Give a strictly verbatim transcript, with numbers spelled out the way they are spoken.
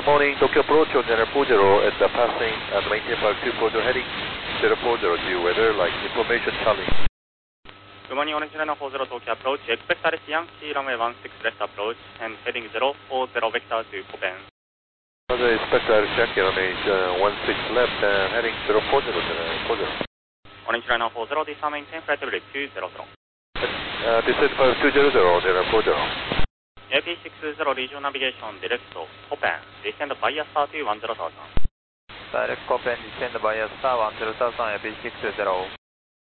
Good morning, Tokyo approach on General four zero at the passing and maintain five two four zero heading zero four zero due weather like information Charlie. Good morning, Orange Liner four zero Tokyo approach, expect Alice Yankee runway one six left approach and heading zero four zero vector to Koben. Roger, expect Alice Yankee runway uh, one six left and heading zero four zero four zero. Orange Liner four zero, this time maintain flight level two zero zero. Uh, descent five two zero zero, General four zero. A P six zero regional navigation direct to Koben, descend via star to one zero thousand. Direct Koben, descend via star one zero thousand, A P six zero.